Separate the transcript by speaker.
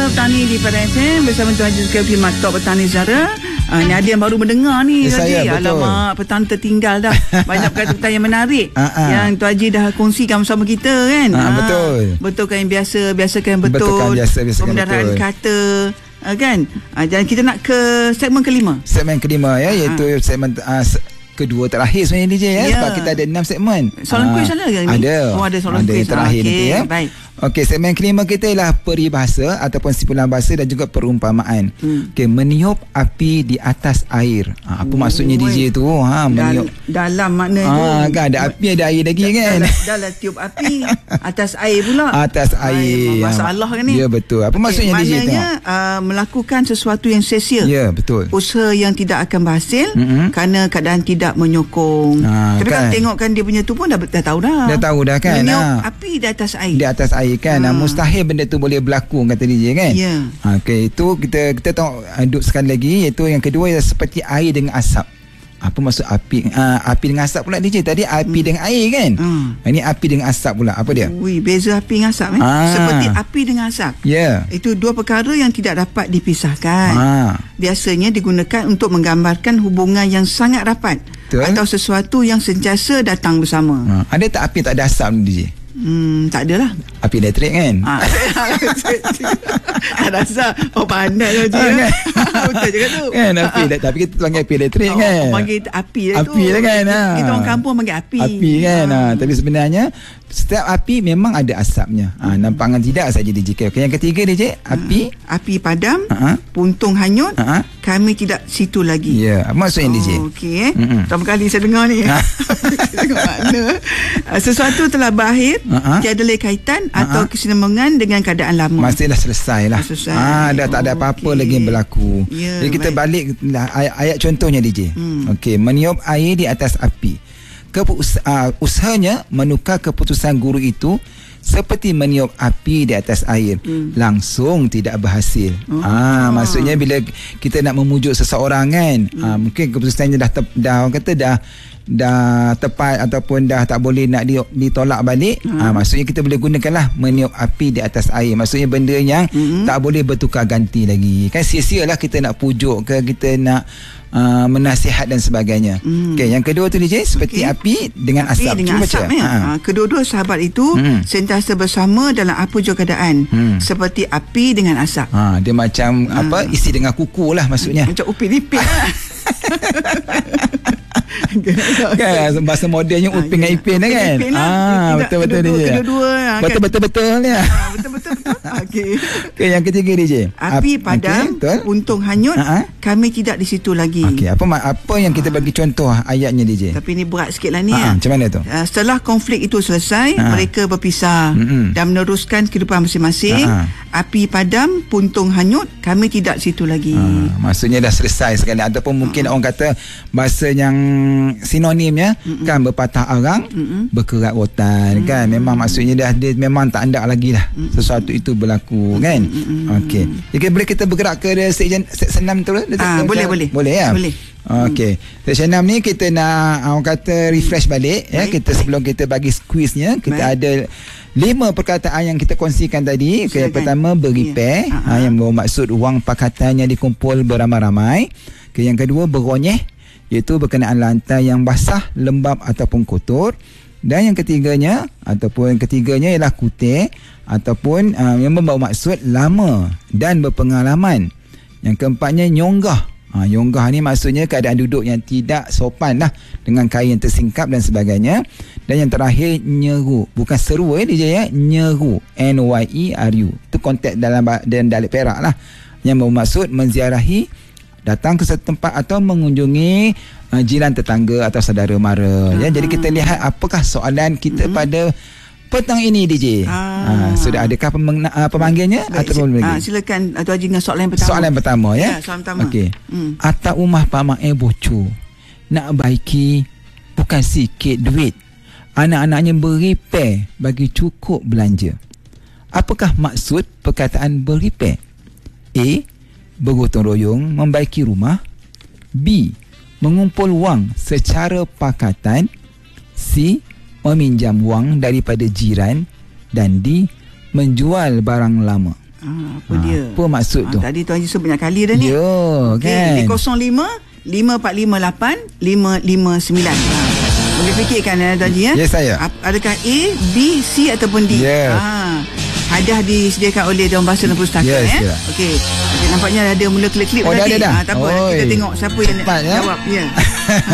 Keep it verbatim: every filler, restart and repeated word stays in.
Speaker 1: Petani di Padang F M bersama Tuan Haji Zulkifli Tok Petani Zara. Uh, ni ada yang baru mendengar ni, Tuan Haji. Alamak, petani tertinggal dah. Banyak perkataan yang menarik yang Tuan Haji dah kongsikan bersama kita kan.
Speaker 2: Ha, betul.
Speaker 1: Betulkan yang biasa, biasakan yang betul.
Speaker 2: Betulkan biasa, biasakan
Speaker 1: Pembendaharaan
Speaker 2: betul.
Speaker 1: kata. Uh, kan. Uh, dan kita nak ke segmen kelima.
Speaker 2: Segmen kelima ya, iaitu uh. segmen uh, kedua terakhir sebenarnya D J ya, yeah. Sebab kita ada enam segmen.
Speaker 1: Soalan kuis ada ke ni?
Speaker 2: Ada.
Speaker 1: Oh, ada soalan
Speaker 2: ada
Speaker 1: kuis.
Speaker 2: Terakhir
Speaker 1: okay,
Speaker 2: nanti ya.
Speaker 1: Baik.
Speaker 2: Okey, segmen kelima kita ialah peribahasa ataupun simpulan bahasa dan juga perumpamaan. Hmm. Okey, meniup api di atas air. Ha, apa oh, maksudnya D J tu? Ha, meniup
Speaker 1: Dal, dalam makna
Speaker 2: ha,
Speaker 1: tu.
Speaker 2: Kan ada api, ada air lagi kan.
Speaker 1: Dah lah tiup api atas air pula.
Speaker 2: Atas air.
Speaker 1: Ay, masalah kan ni.
Speaker 2: Ya, betul. Apa okay, maksudnya D J tu?
Speaker 1: Maknanya uh, melakukan sesuatu yang sia-sia. Ya,
Speaker 2: betul.
Speaker 1: Usaha yang tidak akan berhasil mm-hmm. kerana keadaan tidak menyokong. Ha, Tapi kan tengokkan dia punya tu pun dah, dah tahu dah.
Speaker 2: Dah tahu dah kan.
Speaker 1: Meniup ha. api di atas air.
Speaker 2: Di atas air kan. Ha. Mustahil benda tu boleh berlaku kata D J kan.
Speaker 1: Ya.
Speaker 2: Ha, okey, itu kita kita tengok duduk sekali lagi, iaitu yang kedua ialah seperti air dengan asap. Apa maksud api uh, api dengan asap pula D J? Tadi api hmm. dengan air kan. Hmm. Ini api dengan asap pula. Apa dia?
Speaker 1: Ui, beza api dengan asap eh. Ah. Seperti api dengan asap. Ya. Yeah. Itu dua perkara yang tidak dapat dipisahkan. Ah. Biasanya digunakan untuk menggambarkan hubungan yang sangat rapat. Betul. Atau sesuatu yang sentiasa datang bersama.
Speaker 2: Ah. Ada tak api tak ada asap D J?
Speaker 1: Hmm, tak adalah.
Speaker 2: Api elektrik kan?
Speaker 1: Ah. Tak rasa. Oh, pandai lah je. Kan? Betul juga tu.
Speaker 2: Kan api. Tapi kita panggil api elektrik
Speaker 1: oh,
Speaker 2: kan?
Speaker 1: Oh, panggil api lah tu.
Speaker 2: Api lah kan?
Speaker 1: Kita, kita orang kampung panggil api.
Speaker 2: Api kan? Ha. Ha. Tapi sebenarnya setiap api memang ada asapnya. Ha. Nampak tidak saja D J. Okay. Yang ketiga D J, api.
Speaker 1: Ha. Api padam.
Speaker 2: Ha.
Speaker 1: Puntung hanyut. Ha. Kami tidak situ lagi.
Speaker 2: Ya. Apa maksudnya
Speaker 1: oh,
Speaker 2: D J?
Speaker 1: Okey. Eh. Pertama kali saya dengar ni. Tengok makna. Sesuatu telah berakhir. Uh-huh. Tiada lagi kaitan uh-huh. atau kesinambungan dengan keadaan lama.
Speaker 2: Masih dah selesai lah. Selesai. Ah, dah tak ada oh, apa-apa okay. lagi yang berlaku. Yeah, jadi kita baik. balik lah, ayat, ayat contohnya D J. Hmm. Okey, meniup air di atas api. Kepus, uh, usahanya menukar keputusan guru itu seperti meniup api di atas air. Hmm. Langsung tidak berhasil. Oh. Ah, maksudnya bila kita nak memujuk seseorang kan, hmm. ah, mungkin keputusannya dah tep, dah orang kata dah dah tepat ataupun dah tak boleh nak ditolak balik. Hmm. Ah, maksudnya kita boleh gunakanlah meniup api di atas air. Maksudnya benda yang hmm. tak boleh bertukar ganti lagi. Kan sia-sialah kita nak pujuk ke, kita nak Uh, menasihat dan sebagainya. Hmm. Okey, yang kedua tu D J seperti okay. api dengan api asap.
Speaker 1: Dengan asap ya. Ha. Ha. Kedua-dua sahabat itu hmm. sentiasa bersama dalam apa jua keadaan. Hmm. Seperti api dengan asap. Ha,
Speaker 2: dia macam ha. apa isi dengan kuku lah maksudnya.
Speaker 1: Macam upin ipin.
Speaker 2: Kan bahasa modelnya upin dengan ipin lah kan. Ah, betul-betul D J.
Speaker 1: Kedua-dua
Speaker 2: betul-betul ya.
Speaker 1: Betul-betul. Okey.
Speaker 2: Okey, yang ketiga D J.
Speaker 1: Api padam, okay, puntung hanyut, uh-huh. kami tidak di situ lagi.
Speaker 2: Okey, apa apa yang kita bagi contoh ayatnya D J?
Speaker 1: Tapi ni berat sikit lah ni.
Speaker 2: Uh-huh.
Speaker 1: Ya.
Speaker 2: Macam mana tu?
Speaker 1: Uh, setelah konflik itu selesai, uh-huh. mereka berpisah uh-huh. dan meneruskan kehidupan masing-masing. Uh-huh. Api padam, puntung hanyut, kami tidak situ lagi.
Speaker 2: Uh, maksudnya dah selesai sekali. Ataupun mungkin uh-huh. orang kata bahasa yang sinonimnya uh-huh. kan berpatah arang, uh-huh. berkerak rotan uh-huh. kan. Memang maksudnya dah dia memang tak ada lagi lah uh-huh. sesuatu itu berlaku kan. Uh-huh. Okey. Jadi boleh kita bergerak ke section enam tu?
Speaker 1: Ah, boleh boleh.
Speaker 2: Boleh ya?
Speaker 1: Boleh.
Speaker 2: Okey. Section enam ni kita nak orang kata refresh balik ya. Kita sebelum kita bagi quiznya, kita Baik. ada lima perkataan yang kita kongsikan tadi. Okay, yang pertama berrepair, yeah. uh-huh. ha, yang bermaksud wang pakatan yang dikumpul beramai-ramai. Okay, yang kedua beronyeh, iaitu berkenaan lantai yang basah, lembap ataupun kotor. Dan yang ketiganya ataupun ketiganya ialah kuteh ataupun uh, yang membawa maksud lama dan berpengalaman. Yang keempatnya nyonggah. Ha, nyonggah ni maksudnya keadaan duduk yang tidak sopan lah, dengan kain yang tersingkap dan sebagainya. Dan yang terakhir nyeru, bukan seru eh D J ya, nyeru, N Y E R U. Itu konteks dalam dan dialek Perak lah, yang bermaksud menziarahi, datang ke satu tempat atau mengunjungi uh, jiran tetangga atau saudara mara. Uh-huh. Ya, jadi kita lihat apakah soalan kita uh-huh. pada petang ini D J. Ah. Ha, sudah adakah pemang- uh, pemanggilnya
Speaker 1: Baik,
Speaker 2: atau belum lagi?
Speaker 1: Ah, silakan Tuan Haji dengan soalan yang pertama.
Speaker 2: Soalan pertama ya.
Speaker 1: Ya, soalan pertama.
Speaker 2: Okey.
Speaker 1: Hmm.
Speaker 2: Atas rumah Pak Mak eh bocor. Nak baiki bukan sikit duit. Anak-anaknya berrepair bagi cukup belanja. Apakah maksud perkataan berrepair? A. Bergotong royong membaiki rumah. B. Mengumpul wang secara pakatan. C. Meminjam wang daripada jiran. Dan D. Menjual barang lama.
Speaker 1: Ah, apa ha, dia?
Speaker 2: Apa maksud ha, tu?
Speaker 1: Tadi Tuan Haji sebut banyak kali dah ni.
Speaker 2: Yo, okay, kan.
Speaker 1: Di kosong lima lima empat lima lapan lima lima sembilan. Ha. Boleh fikirkan ya Tuan Haji ya?
Speaker 2: Yes, saya.
Speaker 1: Adakah A, B, C ataupun D?
Speaker 2: Yeah.
Speaker 1: Ha. Hadiah disediakan oleh Dewan Bahasa dan Pustaka. Yes, ya. Yeah. Okey. Okay, nampaknya ada mula klip-klip
Speaker 2: oh,
Speaker 1: tadi.
Speaker 2: Dah, dah.
Speaker 1: Ha, tak apa. Kita tengok siapa yang
Speaker 2: cepat,
Speaker 1: jawab. Ya.